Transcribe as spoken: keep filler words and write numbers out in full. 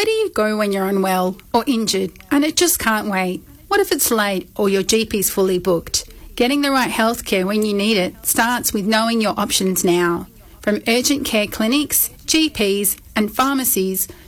Where do you go when you're unwell or injured and it just can't wait? What if it's late or your G P's fully booked? Getting the right healthcare when you need it starts with knowing your options now. From urgent care clinics, G Ps and pharmacies